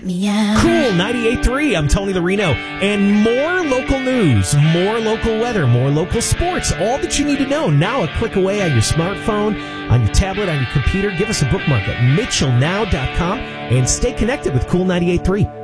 me out. Cool 98.3, I'm Tony Larino. And more local news, more local weather, more local sports. All that you need to know now a click away on your smartphone, on your tablet, on your computer. Give us a bookmark at mitchellnow.com and stay connected with Cool 98.3.